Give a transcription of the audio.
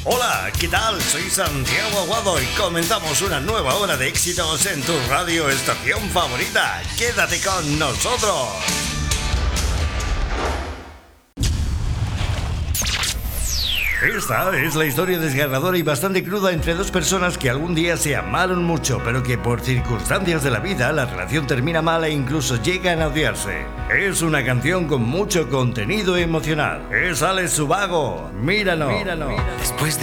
Hola, ¿qué tal? Soy Santiago Aguado y comenzamos una nueva hora de éxitos en tu radio estación favorita. Quédate con nosotros. Esta es la historia desgarradora y bastante cruda entre dos personas que algún día se amaron mucho, pero que por circunstancias de la vida la relación termina mal e incluso llegan a odiarse. Es una canción con mucho contenido emocional. Es Alex Ubago. Míranos. Después